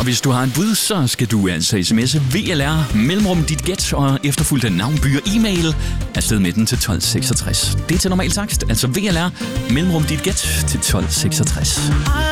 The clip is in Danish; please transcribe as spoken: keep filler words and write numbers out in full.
hvis du har et bud, så skal du altså sms'e V L R, mellemrum dit gæt og efterfulgt af navn, by og e-mail afsted med den til tolv seksogtres. Det er til normal takst, altså V L R, mellemrum dit gæt til tolv seksogtres.